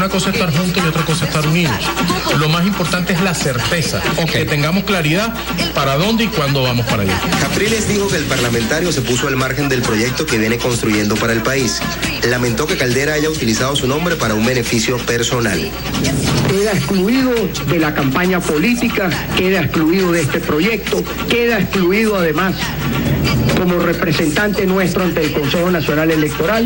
una cosa es estar juntos y otra cosa es estar unidos. Lo más importante es la certeza, que tengamos claridad para dónde y cuándo vamos para allá. Capriles dijo que el parlamentario se puso al margen del proyecto que viene construyendo para el país. Lamentó que Caldera haya utilizado su nombre para un beneficio personal. Queda excluido de la campaña política, queda excluido de este proyecto, queda excluido además como representante nuestro ante el Consejo Nacional Electoral.